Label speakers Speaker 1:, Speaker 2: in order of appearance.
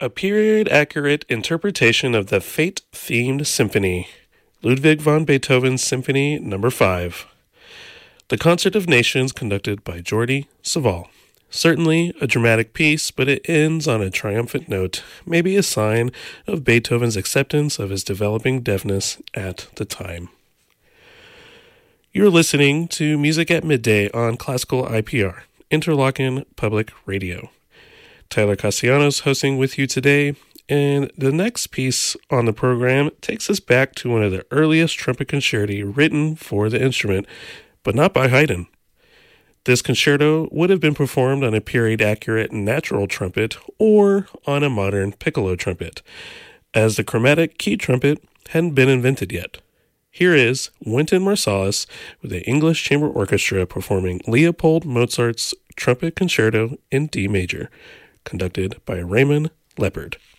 Speaker 1: A period-accurate interpretation of the Fate-themed symphony, Ludwig van Beethoven's Symphony No. 5. The Concert of Nations conducted by Jordi Savall. Certainly a dramatic piece, but it ends on a triumphant note, maybe a sign of Beethoven's acceptance of his developing deafness at the time. You're listening to Music at Midday on Classical IPR, Interlochen Public Radio. Tyler Castellanos hosting with you today, and the next piece on the program takes us back to one of the earliest trumpet concerti written for the instrument, but not by Haydn. This concerto would have been performed on a period-accurate natural trumpet or on a modern piccolo trumpet, as the chromatic key trumpet hadn't been invented yet. Here is Wynton Marsalis with the English Chamber Orchestra performing Leopold Mozart's Trumpet Concerto in D major, conducted by Raymond Leppard.